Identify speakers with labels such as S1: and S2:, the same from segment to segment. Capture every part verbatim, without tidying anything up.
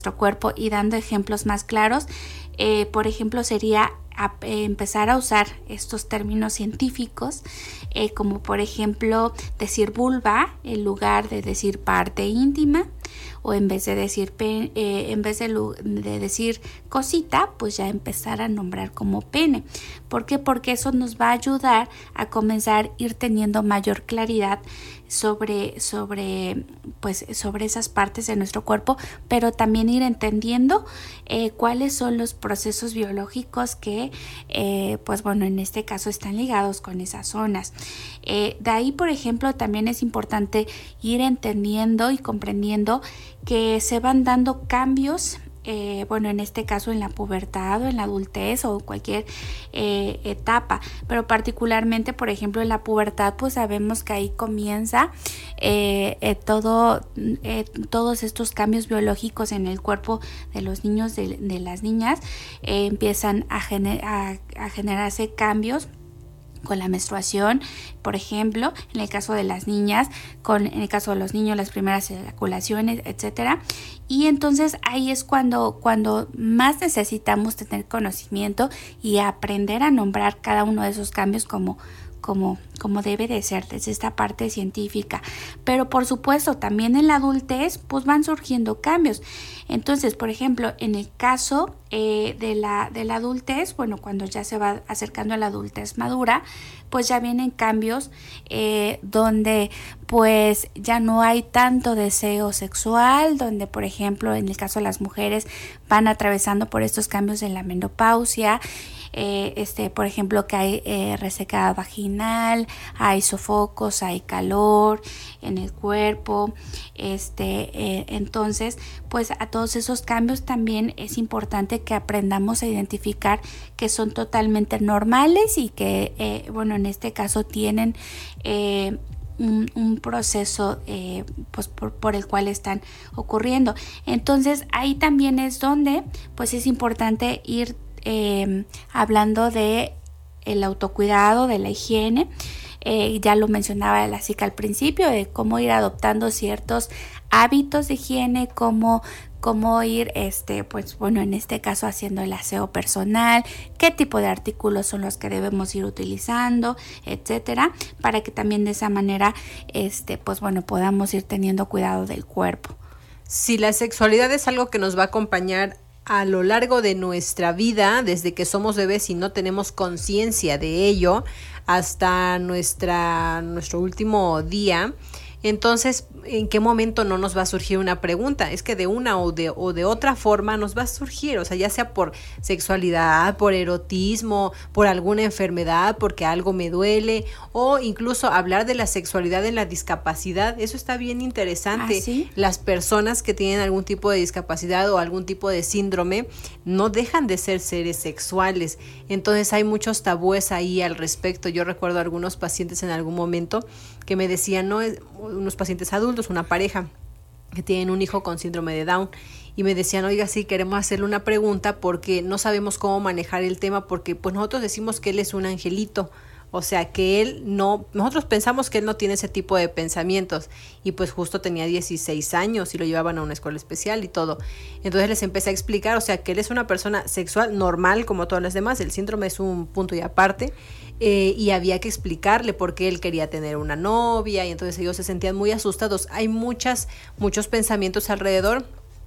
S1: nuestro cuerpo y dando ejemplos más claros, eh, por ejemplo, sería a, eh, empezar a usar estos términos científicos, eh, como por ejemplo decir vulva en lugar de decir parte íntima, o en vez de decir pe- eh, en vez de, de decir cosita, pues ya empezar a nombrar como pene. ¿Por qué? Porque eso nos va a ayudar a comenzar a ir teniendo mayor claridad sobre, sobre, pues, sobre esas partes de nuestro cuerpo, pero también ir entendiendo eh, cuáles son los procesos biológicos que, eh, pues bueno, en este caso están ligados con esas zonas. Eh, de ahí, por ejemplo, también es importante ir entendiendo y comprendiendo que se van dando cambios, eh, bueno, en este caso en la pubertad o en la adultez o cualquier eh, etapa, pero particularmente, por ejemplo, en la pubertad, pues sabemos que ahí comienza eh, eh, todo, eh, todos estos cambios biológicos en el cuerpo de los niños, de, de las niñas, eh, empiezan a, gener- a, a generarse cambios con la menstruación, por ejemplo, en el caso de las niñas, con, en el caso de los niños, las primeras eyaculaciones, etcétera. Y entonces ahí es cuando, cuando más necesitamos tener conocimiento y aprender a nombrar cada uno de esos cambios como Como, como debe de ser desde esta parte científica. Pero por supuesto también en la adultez pues van surgiendo cambios. Entonces, por ejemplo, en el caso eh, de, la, de la adultez, bueno, cuando ya se va acercando a la adultez madura, pues ya vienen cambios eh, donde pues ya no hay tanto deseo sexual, donde por ejemplo en el caso de las mujeres van atravesando por estos cambios de la menopausia. Eh, este, por ejemplo, que hay eh, resecada vaginal, hay sofocos, hay calor en el cuerpo, este, eh, entonces, pues a todos esos cambios también es importante que aprendamos a identificar que son totalmente normales y que, eh, bueno, en este caso tienen eh, Un, un proceso eh, pues por, por el cual están ocurriendo. Entonces ahí también es donde pues es importante ir eh, hablando de el autocuidado, de la higiene. Eh, ya lo mencionaba la chica al principio, de cómo ir adoptando ciertos hábitos de higiene, cómo cómo ir, este, pues bueno, en este caso haciendo el aseo personal, qué tipo de artículos son los que debemos ir utilizando, etcétera, para que también de esa manera, este, pues bueno, podamos ir teniendo cuidado del cuerpo.
S2: Si la sexualidad es algo que nos va a acompañar a lo largo de nuestra vida, desde que somos bebés y no tenemos conciencia de ello, hasta nuestra, nuestro último día, entonces, ¿en qué momento no nos va a surgir una pregunta? Es que de una o de, o de otra forma nos va a surgir, o sea, ya sea por sexualidad, por erotismo, por alguna enfermedad, porque algo me duele, o incluso hablar de la sexualidad en la discapacidad. Eso está bien interesante.
S1: ¿Ah, sí?
S2: Las personas que tienen algún tipo de discapacidad o algún tipo de síndrome no dejan de ser seres sexuales. Entonces hay muchos tabúes ahí al respecto. Yo recuerdo a algunos pacientes en algún momento que me decían, no, unos pacientes adultos, una pareja que tienen un hijo con síndrome de Down, y me decían, oiga, sí, queremos hacerle una pregunta porque no sabemos cómo manejar el tema, porque pues nosotros decimos que él es un angelito, o sea, que él no, nosotros pensamos que él no tiene ese tipo de pensamientos, y pues justo tenía dieciséis años y lo llevaban a una escuela especial y todo. Entonces les empecé a explicar, o sea, que él es una persona sexual normal como todas las demás, el síndrome es un punto y aparte, eh, y había que explicarle por qué él quería tener una novia, y entonces ellos se sentían muy asustados. Hay muchas, muchos pensamientos alrededor.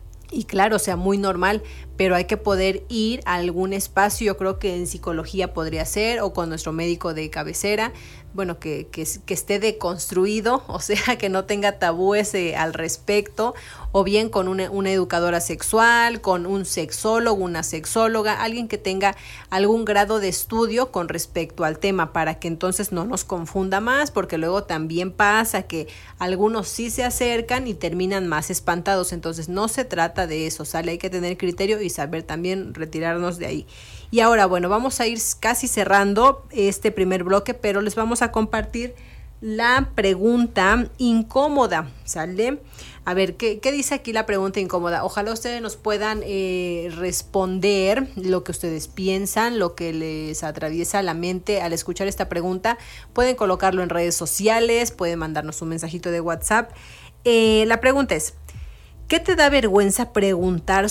S2: Y claro, o sea, muy normal, pero hay que poder ir a algún espacio, yo creo que en psicología podría ser, o con nuestro médico de cabecera, bueno, que, que, que esté deconstruido, o sea, que no tenga tabúes eh, al respecto, o bien con una, una educadora sexual, con un sexólogo, una sexóloga, alguien que tenga algún grado de estudio con respecto al tema, para que entonces no nos confunda más, porque luego también pasa que algunos sí se acercan y terminan más espantados. Entonces no se trata de eso, ¿sale? Hay que tener criterio y saber también retirarnos de ahí. Y ahora, bueno, vamos a ir casi cerrando este primer bloque, pero les vamos a compartir la pregunta incómoda, ¿sale? A ver, ¿qué, qué dice aquí la pregunta incómoda? Ojalá ustedes nos puedan eh, responder lo que ustedes piensan, lo que les atraviesa la mente al escuchar esta pregunta. Pueden colocarlo en redes sociales, pueden mandarnos un mensajito de WhatsApp. Eh, la pregunta es, ¿qué te da vergüenza preguntar